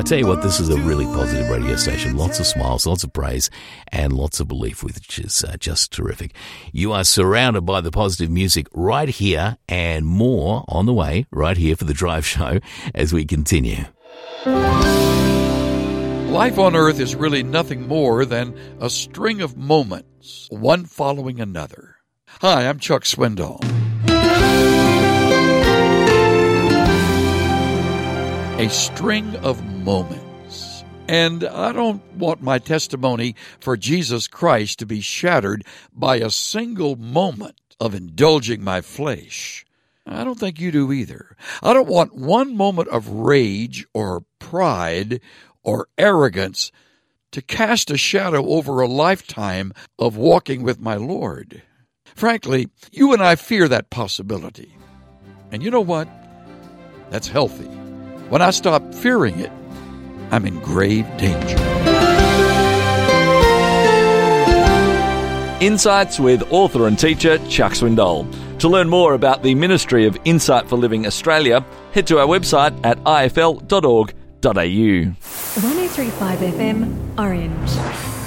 Tell you what, this is a really positive radio station. Lots of smiles, lots of praise, and lots of belief, which is just terrific. You are surrounded by the positive music right here, and more on the way right here for The Drive Show as we continue. Life on earth is really nothing more than a string of moments, one following another. Hi, I'm Chuck Swindoll. A string of moments. And I don't want my testimony for Jesus Christ to be shattered by a single moment of indulging my flesh. I don't think you do either. I don't want one moment of rage or pride or arrogance to cast a shadow over a lifetime of walking with my Lord. Frankly, you and I fear that possibility. And you know what? That's healthy. When I stop fearing it, I'm in grave danger. Insights with author and teacher Chuck Swindoll. To learn more about the Ministry of Insight for Living Australia, head to our website at ifl.org.au. 103.5 FM, Orange.